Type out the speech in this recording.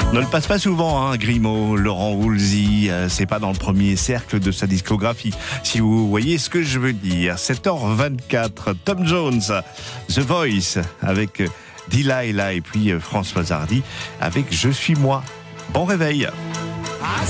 Ne le passe pas souvent, hein, Grimaud, Laurent Woolsey, c'est pas dans le premier cercle de sa discographie, si vous voyez ce que je veux dire. 7h24, Tom Jones, The Voice, avec Delilah et puis Françoise Hardy, avec Je suis moi. Bon réveil.